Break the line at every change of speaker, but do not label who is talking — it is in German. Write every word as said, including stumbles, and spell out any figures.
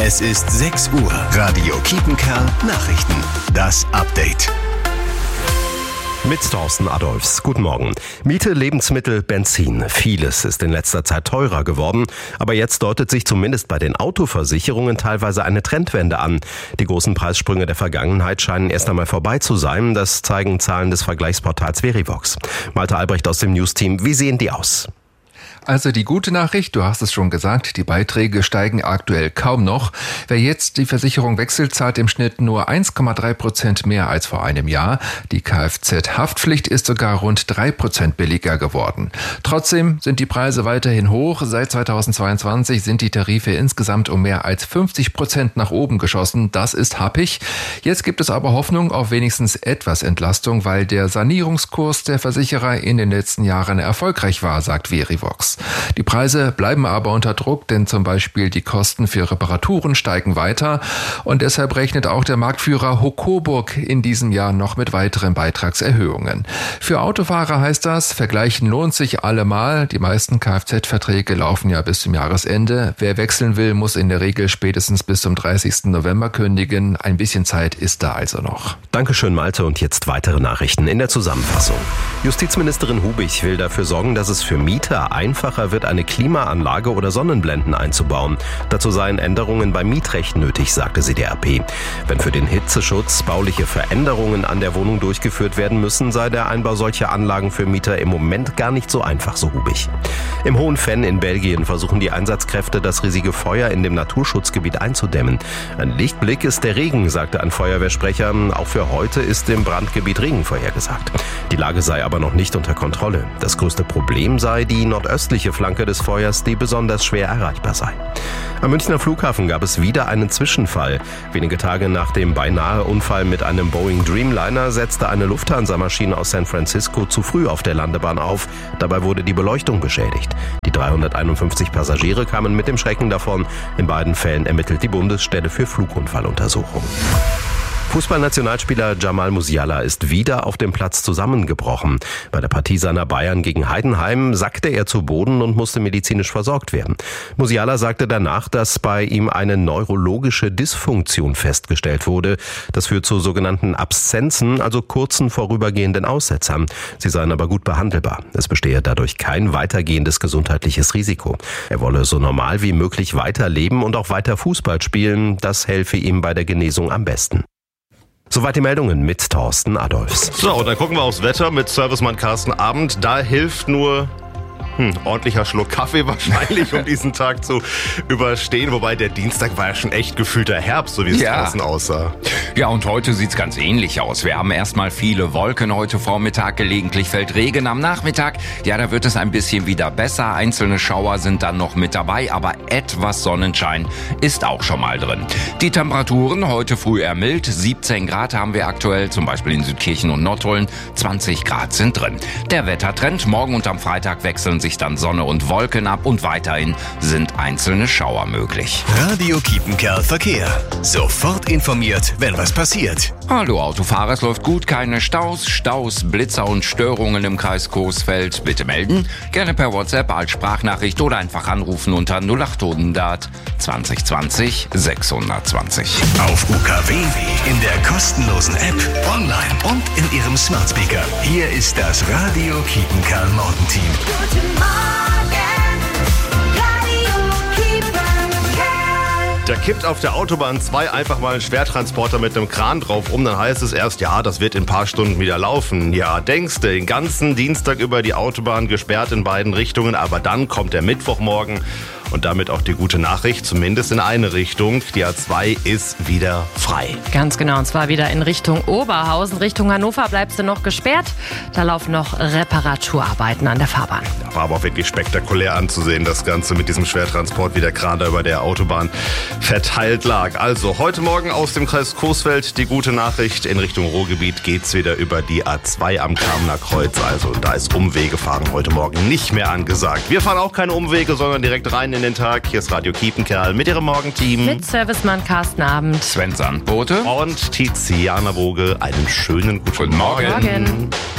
Es ist sechs Uhr. Radio Kiepenkerl Nachrichten. Das Update.
Mit Thorsten Adolfs. Guten Morgen. Miete, Lebensmittel, Benzin. Vieles ist in letzter Zeit teurer geworden. Aber jetzt deutet sich zumindest bei den Autoversicherungen teilweise eine Trendwende an. Die großen Preissprünge der Vergangenheit scheinen erst einmal vorbei zu sein. Das zeigen Zahlen des Vergleichsportals Verivox. Malte Albrecht aus dem News-Team. Wie sehen die aus?
Also die gute Nachricht, du hast es schon gesagt, die Beiträge steigen aktuell kaum noch. Wer jetzt die Versicherung wechselt, zahlt im Schnitt nur eins Komma drei Prozent mehr als vor einem Jahr. Die Kfz-Haftpflicht ist sogar rund drei Prozent billiger geworden. Trotzdem sind die Preise weiterhin hoch. Seit zweitausendzweiundzwanzig sind die Tarife insgesamt um mehr als fünfzig Prozent nach oben geschossen. Das ist happig. Jetzt gibt es aber Hoffnung auf wenigstens etwas Entlastung, weil der Sanierungskurs der Versicherer in den letzten Jahren erfolgreich war, sagt Verivox. Die Preise bleiben aber unter Druck, denn zum Beispiel die Kosten für Reparaturen steigen weiter und deshalb rechnet auch der Marktführer Hocoburg in diesem Jahr noch mit weiteren Beitragserhöhungen. Für Autofahrer heißt das, vergleichen lohnt sich allemal. Die meisten Kfz-Verträge laufen ja bis zum Jahresende. Wer wechseln will, muss in der Regel spätestens bis zum dreißigsten November kündigen. Ein bisschen Zeit ist da also noch.
Dankeschön, Malte. Und jetzt weitere Nachrichten in der Zusammenfassung. Justizministerin Hubich will dafür sorgen, dass es für Mieter einfacher wird, eine Klimaanlage oder Sonnenblenden einzubauen. Dazu seien Änderungen beim Mietrecht nötig, sagte sie der R P. Wenn für den Hitzeschutz bauliche Veränderungen an der Wohnung durchgeführt werden müssen, sei der Einbau solcher Anlagen für Mieter im Moment gar nicht so einfach, so Hubich. Im Hohen Venn in Belgien versuchen die Einsatzkräfte, das riesige Feuer in dem Naturschutzgebiet einzudämmen. Ein Lichtblick ist der Regen, sagte ein Feuerwehrsprecher. Auch für heute ist im Brandgebiet Regen vorhergesagt. Die Lage sei aber noch nicht unter Kontrolle. Das größte Problem sei die nordöstliche Flanke des Feuers, die besonders schwer erreichbar sei. Am Münchner Flughafen gab es wieder einen Zwischenfall. Wenige Tage nach dem beinahe Unfall mit einem Boeing Dreamliner setzte eine Lufthansa-Maschine aus San Francisco zu früh auf der Landebahn auf. Dabei wurde die Beleuchtung beschädigt. Die dreihunderteinundfünfzig Passagiere kamen mit dem Schrecken davon. In beiden Fällen ermittelt die Bundesstelle für Flugunfalluntersuchung. Fußballnationalspieler Jamal Musiala ist wieder auf dem Platz zusammengebrochen. Bei der Partie seiner Bayern gegen Heidenheim sackte er zu Boden und musste medizinisch versorgt werden. Musiala sagte danach, dass bei ihm eine neurologische Dysfunktion festgestellt wurde. Das führt zu sogenannten Abszenzen, also kurzen vorübergehenden Aussetzern. Sie seien aber gut behandelbar. Es bestehe dadurch kein weitergehendes gesundheitliches Risiko. Er wolle so normal wie möglich weiterleben und auch weiter Fußball spielen. Das helfe ihm bei der Genesung am besten. Soweit die Meldungen mit Thorsten Adolfs.
So, und dann gucken wir aufs Wetter mit Servicemann Carsten Abend. Da hilft nur hm, ordentlicher Schluck Kaffee wahrscheinlich, um diesen Tag zu überstehen. Wobei der Dienstag war ja schon echt gefühlter Herbst, so wie es ja draußen aussah.
Ja, und heute sieht's ganz ähnlich aus. Wir haben erstmal viele Wolken heute Vormittag, gelegentlich fällt Regen am Nachmittag. Ja, da wird es ein bisschen wieder besser. Einzelne Schauer sind dann noch mit dabei, aber etwas Sonnenschein ist auch schon mal drin. Die Temperaturen heute früh eher mild. siebzehn Grad haben wir aktuell, zum Beispiel in Südkirchen und Nottuln. zwanzig Grad sind drin. Der Wettertrend: morgen und am Freitag wechseln sich dann Sonne und Wolken ab und weiterhin sind einzelne Schauer möglich.
Radio Kiepenkerl Verkehr. Sofort informiert, wenn was passiert.
Hallo Autofahrer, es läuft gut, keine Staus, Staus, Blitzer und Störungen im Kreis Coesfeld. Bitte melden, gerne per WhatsApp als Sprachnachricht oder einfach anrufen unter null acht hundert zwanzig zwanzig sechshundertzwanzig.
Auf U K W, in der kostenlosen App, online und in Ihrem Smart Speaker. Hier ist das Radio Kiepenkerl Morgenteam.
Guten Morgen, Radio Kiepenkerl.
Da kippt auf der Autobahn zwei einfach mal ein Schwertransporter mit einem Kran drauf um. Dann heißt es erst, ja, das wird in ein paar Stunden wieder laufen. Ja, denkst du, den ganzen Dienstag über die Autobahn gesperrt in beiden Richtungen. Aber dann kommt der Mittwochmorgen. Und damit auch die gute Nachricht, zumindest in eine Richtung. Die A zwei ist wieder frei.
Ganz genau, und zwar wieder in Richtung Oberhausen. Richtung Hannover bleibst du noch gesperrt. Da laufen noch Reparaturarbeiten an der Fahrbahn.
Da war aber auch wirklich spektakulär anzusehen, das Ganze mit diesem Schwertransport, wie der Kran da über der Autobahn verteilt lag. Also heute Morgen aus dem Kreis Coesfeld die gute Nachricht. In Richtung Ruhrgebiet geht's wieder über die A zwei am Kamener Kreuz. Also da ist Umwege fahren heute Morgen nicht mehr angesagt. Wir fahren auch keine Umwege, sondern direkt rein in den Tag. Hier ist Radio Kiepenkerl mit ihrem Morgenteam.
Mit Servicemann Carsten Abend.
Sven Sandbote.
Und Tiziana Vogel. Einen schönen guten,
guten Morgen.
Morgen.